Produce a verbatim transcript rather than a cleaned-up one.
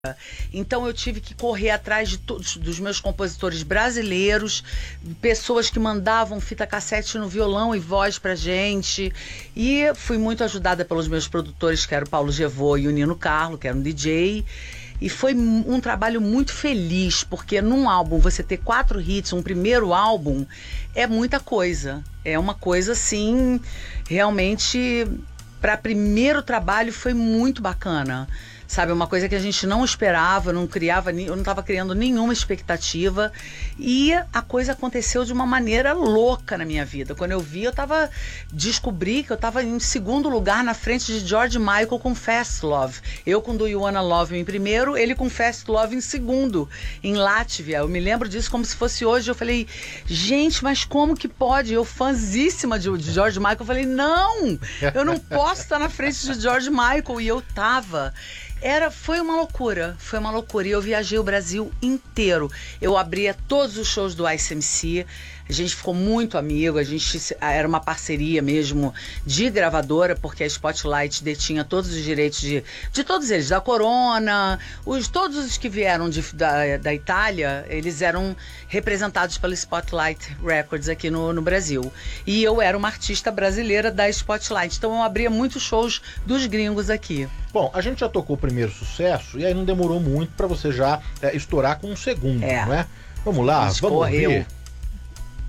Então eu tive que correr atrás de todos dos meus compositores brasileiros, pessoas que mandavam fita cassete no violão e voz pra gente, e fui muito ajudada pelos meus produtores, que era o Paulo Gevô e o Nino Carlo, que era um D J, e foi um trabalho muito feliz, porque num álbum você ter quatro hits, um primeiro álbum, é muita coisa, é uma coisa assim, realmente, para primeiro trabalho foi muito bacana. Sabe, uma coisa que a gente não esperava, não criava, eu não estava criando nenhuma expectativa, e a coisa aconteceu de uma maneira louca na minha vida. Quando eu vi, eu tava, descobri que eu estava em segundo lugar na frente de George Michael com Fast Love. Eu com Do You Wanna Love Me em primeiro, ele com Fast Love em segundo, em Látvia. Eu me lembro disso como se fosse hoje. Eu falei, gente, mas como que pode? Eu fãzíssima de, de George Michael, eu falei, não, eu não posso estar na frente de George Michael, e eu tava... Era, foi uma loucura, foi uma loucura. E eu viajei o Brasil inteiro. Eu abria todos os shows do Ice M C. A gente ficou muito amigo, a gente era uma parceria mesmo de gravadora, porque a Spotlight detinha todos os direitos de, de todos eles, da Corona, os, todos os que vieram de, da, da Itália, eles eram representados pela Spotlight Records aqui no, no Brasil. E eu era uma artista brasileira da Spotlight, então eu abria muitos shows dos gringos aqui. Bom, a gente já tocou o primeiro sucesso e aí não demorou muito para você já é, estourar com um segundo, é. não é? Vamos lá, vamos correu. ouvir.